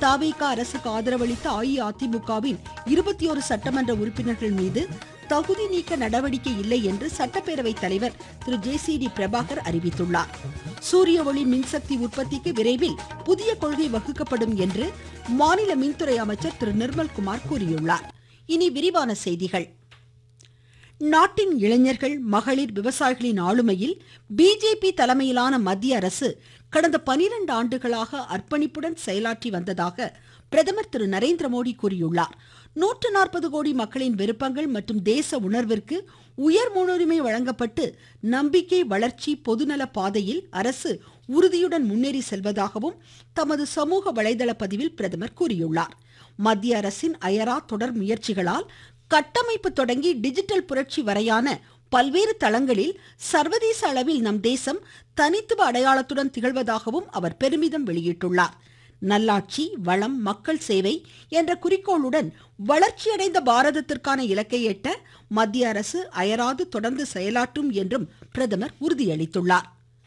தவிக அரசுக்கு ஆதரவளித்த அஇஅதிமுகவின் 21 சட்டமன்ற உறுப்பினர்கள் மீது தகுதி நீக்க நடவடிக்கை இல்லை என்று சட்டப்பேரவை தலைவர் திரு ஜே.சி.டி. பிரபாகர் அறிவித்துள்ளார். சூரிய ஒளி மின்சக்தி உற்பத்திக்கு விரைவில் புதிய கொள்கை வகுக்கப்படும் என்று மாநில மின்துறை அமைச்சர் திரு நிர்மல்குமார் கூறியுள்ளார். இனி விரிவான செய்திகள். நாட்டின் இளைஞர்கள், மகளிர், விவசாயிகளின் ஆளுமையில் பிஜேபி தலைமையிலான மத்திய அரசு கடந்த 12 ஆண்டுகளாக அர்ப்பணிப்புடன் செயலாற்றி வந்ததாக பிரதமர் திரு நரேந்திர மோடி கூறியுள்ளார். 140 கோடி மக்களின் விருப்பங்கள் மற்றும் தேச உணர்விற்கு உயர் முன்னுரிமை வழங்கப்பட்டு நம்பிக்கை, வளர்ச்சி, பொதுநல பாதையில் அரசு உறுதியுடன் முன்னேறி செல்வதாகவும் தமது சமூக வலைதள பதிவில் பிரதமர் கூறியுள்ளார். மத்திய அரசின் அயரா தொடர் முயற்சிகளால் கட்டமைப்பு தொடங்கி டிஜிட்டல் புரட்சி வரையான பல்வேறு தளங்களில் சர்வதேச அளவில் நம் தேசம் தனித்துவ அடையாளத்துடன் திகழ்வதாகவும் அவர் பெருமிதம் வெளியிட்டுள்ளார். நல்லாட்சி, வளம், மக்கள் சேவை என்ற குறிக்கோளுடன் வளர்ச்சியடைந்த பாரதத்திற்கான இலக்கை எட்ட மத்திய அரசு அயராது தொடர்ந்து செயலாற்றும் என்றும் பிரதமர் உறுதியளித்துள்ளார்.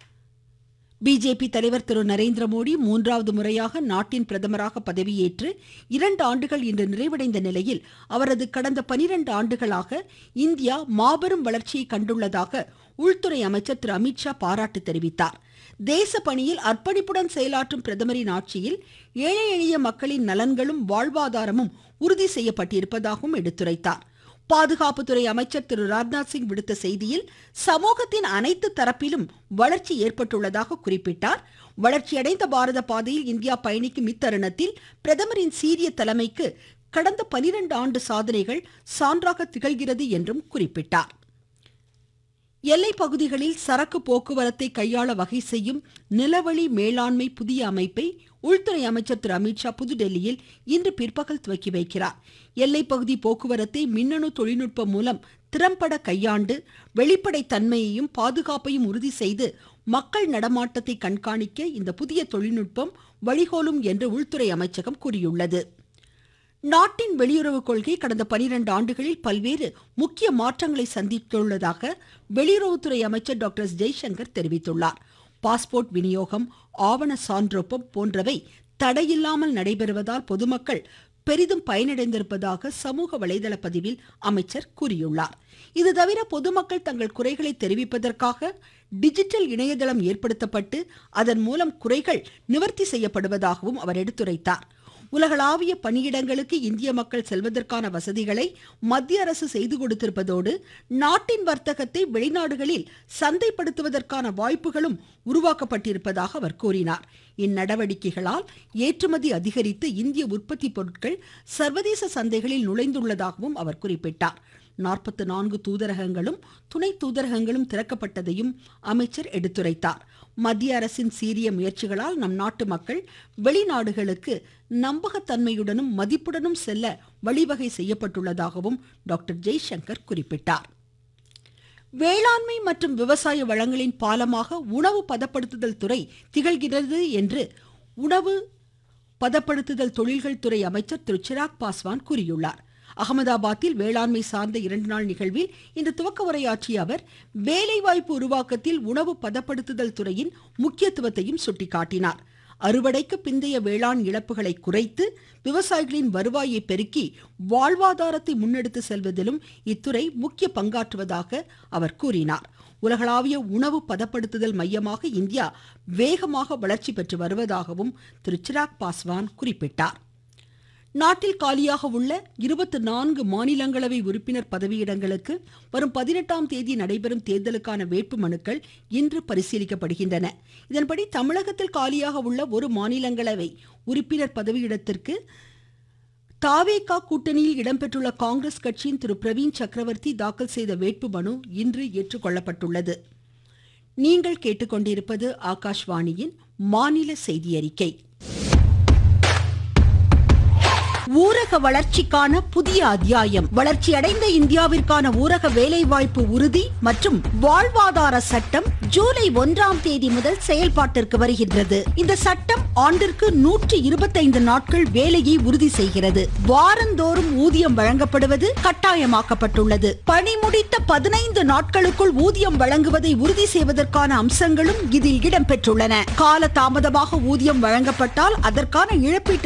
பிஜேபி தலைவர் திரு நரேந்திர மோடி 3வது முறையாக நாட்டின் பிரதமராக பதவியேற்று 2 ஆண்டுகள் இன்று நிறைவடைந்த நிலையில் அவரது கடந்த 12 ஆண்டுகளாக இந்தியா மாபெரும் வளர்ச்சியை கண்டுள்ளதாக உள்துறை அமைச்சர் திரு அமித்ஷா பாராட்டு தெரிவித்தார். தேச பணியில் அர்ப்பணிப்புடன் செயலாற்றும் பிரதமரின் ஆட்சியில் ஏழை எளிய மக்களின் நலன்களும் வாழ்வாதாரமும் உறுதி செய்யப்பட்டிருப்பதாகவும் எடுத்துரைத்தார். பாதுகாப்புத்துறை அமைச்சர் திரு ராஜ்நாத் சிங் விடுத்த செய்தியில் சமூகத்தின் அனைத்து தரப்பிலும் வளர்ச்சி ஏற்பட்டுள்ளதாக குறிப்பிட்டார். வளர்ச்சியடைந்த பாரத பாதையில் இந்தியா பயணிக்கும் இத்தருணத்தில் பிரதமரின் சீரிய தலைமைக்கு கடந்த 12 ஆண்டு சாதனைகள் சான்றாக திகழ்கிறது என்றும் குறிப்பிட்டார். எல்லை பகுதிகளில் சரக்கு போக்குவரத்தை கையாள வகை செய்யும் நிலவழி மேலாண்மை புதிய அமைப்பை உள்துறை அமைச்சர் திரு அமித்ஷா புதுடெல்லியில் இன்று பிற்பகல் துவக்கி வைக்கிறார். எல்லைப்பகுதி போக்குவரத்தை மின்னணு தொழில்நுட்பம் மூலம் திறம்பட கையாண்டு வெளிப்படை தன்மையையும் பாதுகாப்பையும் உறுதி செய்து மக்கள் நடமாட்டத்தை கண்காணிக்க இந்த புதிய தொழில்நுட்பம் வழிகோலும் என்று உள்துறை அமைச்சகம் கூறியுள்ளது. நாட்டின் வெளியுறவு கொள்கை கடந்த 12 ஆண்டுகளில் பல்வேறு முக்கிய மாற்றங்களை சந்தித்துள்ளதாக வெளியுறவுத்துறை அமைச்சர் டாக்டர் ஜெய்சங்கர் தெரிவித்துள்ளார். பாஸ்போர்ட் விநியோகம், ஆவண சான்றொப்பம் போன்றவை தடையில்லாமல் நடைபெறுவதால் பொதுமக்கள் பெரிதும் பயனடைந்திருப்பதாக சமூக வலைதள பதிவில் அமைச்சர் கூறியுள்ளார். இது தவிர பொதுமக்கள் தங்கள் குறைகளை தெரிவிப்பதற்காக டிஜிட்டல் இணையதளம் ஏற்படுத்தப்பட்டு அதன் மூலம் குறைகள் நிவர்த்தி செய்யப்படுவதாகவும் அவர் எடுத்துரைத்தார். உலகளாவிய பணியிடங்களுக்கு இந்திய மக்கள் செல்வதற்கான வசதிகளை மத்திய அரசு செய்து கொடுத்திருப்பதோடு நாட்டின் வர்த்தகத்தை வெளிநாடுகளில் சந்தைப்படுத்துவதற்கான வாய்ப்புகளும் உருவாக்கப்பட்டிருப்பதாக அவர் கூறினார். இந்நடவடிக்கைகளால் ஏற்றுமதி அதிகரித்து இந்திய உற்பத்தி பொருட்கள் சர்வதேச சந்தைகளில் நுழைந்துள்ளதாகவும் அவர் குறிப்பிட்டார். 44 தூதரகங்களும் துணை தூதரகங்களும் திறக்கப்பட்டதையும் அமைச்சர் எடுத்துரைத்தார். மத்திய அரசின் சீரிய முயற்சிகளால் நம் நாட்டு மக்கள் வெளிநாடுகளுக்கு நம்பகத்தன்மையுடனும் மதிப்புடனும் செல்ல வழிவகை செய்யப்பட்டுள்ளதாகவும் டாக்டர் ஜெய்சங்கர் குறிப்பிட்டார். வேளாண்மை மற்றும் விவசாய வளங்களின் பாலமாக உணவு பதப்படுத்துதல் துறை திகழ்கிறது என்று உணவு பதப்படுத்துதல் தொழில்கள் துறை அமைச்சர் திரு சிராக் பாஸ்வான் கூறியுள்ளார். அகமதாபாத்தில் வேளாண்மை சார்ந்த 2 நாள் நிகழ்வில் இன்று துவக்க உரையாற்றிய அவர் வேலைவாய்ப்பு உருவாக்கத்தில் உணவு பதப்படுத்துதல் துறையின் முக்கியத்துவத்தையும் சுட்டிக்காட்டினார். அறுவடைக்கு பிந்தைய வேளாண் இழப்புகளை குறைத்து விவசாயிகளின் வருவாயை பெருக்கி வாழ்வாதாரத்தை முன்னெடுத்து செல்வதிலும் இத்துறை முக்கிய பங்காற்றுவதாக அவர் கூறினார். உலகளாவிய உணவு பதப்படுத்துதல் மையமாக இந்தியா வேகமாக வளர்ச்சி பெற்று வருவதாகவும் திரு சிராக் பாஸ்வான் குறிப்பிட்டார். நாட்டில் காலியாக உள்ள 24 மாநிலங்களவை உறுப்பினர் பதவியிடங்களுக்கு வரும் 18ஆம் தேதி நடைபெறும் தேர்தலுக்கான வேட்பு மனுக்கள் இன்று பரிசீலிக்கப்படுகின்றன. இதன்படி தமிழகத்தில் காலியாக உள்ள ஒரு மாநிலங்களவை உறுப்பினர் பதவியிடத்திற்கு தவிக கூட்டணியில் இடம்பெற்றுள்ள காங்கிரஸ் கட்சியின் திரு பிரவீன் சக்கரவர்த்தி தாக்கல் செய்த வேட்பு மனு இன்று ஏற்றுக்கொள்ளப்பட்டுள்ளது. நீங்கள் கேட்டுக்கொண்டிருப்பது ஆகாஷ்வாணியின் மாநில செய்தி அறிக்கை. ஊரக வளர்ச்சிக்கான புதிய அத்தியாயம். வளர்ச்சியடைந்த இந்தியாவிற்கான ஊரக வேலைவாய்ப்பு உறுதி மற்றும் வாழ்வாதார சட்டம் ஜூலை 1ஆம் தேதி முதல் செயல்பாட்டிற்கு வருகின்றது. இந்த சட்டம் ஆண்டிற்கு 125 நாட்கள் வேலையை உறுதி செய்கிறது. வாரந்தோறும் ஊதியம் வழங்கப்படுவது கட்டாயமாக்கப்பட்டுள்ளது. பணி முடித்த 15 நாட்களுக்குள் ஊதியம் வழங்குவதை உறுதி செய்வதற்கான அம்சங்களும் இதில் இடம்பெற்றுள்ளன. கால தாமதமாக ஊதியம் வழங்கப்பட்டால் அதற்கான இழப்பீட்டு